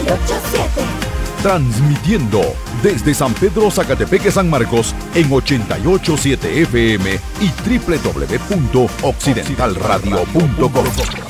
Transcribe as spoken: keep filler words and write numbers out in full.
ocho siete. Transmitiendo desde San Pedro Zacatepeque San Marcos en ochenta y ocho punto siete F M y doble u doble u doble u punto occidental radio punto com.